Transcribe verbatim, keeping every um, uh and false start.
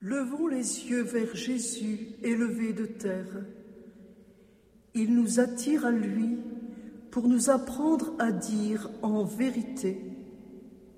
Levons les yeux vers Jésus élevé de terre. Il nous attire à lui pour nous apprendre à dire en vérité: